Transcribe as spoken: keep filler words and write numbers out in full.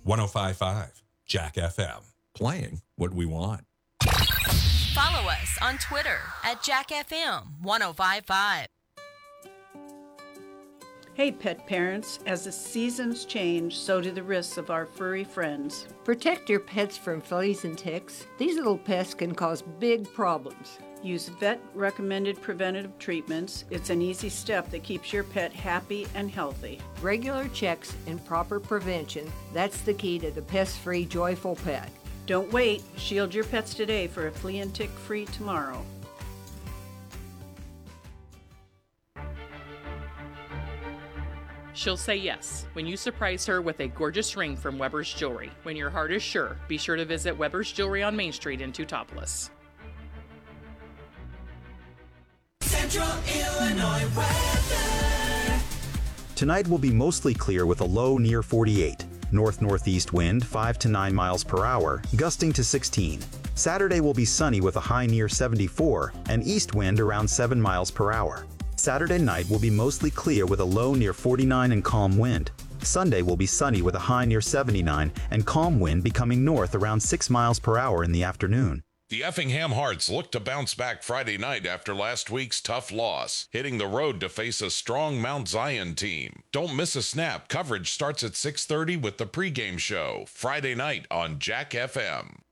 one oh five point five Jack F M. Playing what we want. Follow us on Twitter at Jack F M one oh five point five. Hey pet parents, as the seasons change, so do the risks of our furry friends. Protect your pets from fleas and ticks. These little pests can cause big problems. Use vet-recommended preventative treatments. It's an easy step that keeps your pet happy and healthy. Regular checks and proper prevention, that's the key to the pest-free, joyful pet. Don't wait. Shield your pets today for a flea and tick-free tomorrow. She'll say yes when you surprise her with a gorgeous ring from Weber's Jewelry. When your heart is sure, be sure to visit Weber's Jewelry on Main Street in Teutopolis. Central Illinois weather. Tonight will be mostly clear with a low near forty-eight. North-northeast wind five to nine miles per hour, gusting to sixteen. Saturday will be sunny with a high near seventy-four and east wind around seven miles per hour. Saturday night will be mostly clear with a low near forty-nine and calm wind. Sunday will be sunny with a high near seventy-nine and calm wind becoming north around six miles per hour in the afternoon. The Effingham Hearts look to bounce back Friday night after last week's tough loss, hitting the road to face a strong Mount Zion team. Don't miss a snap. Coverage starts at six thirty with the pregame show, Friday night on Jack F M.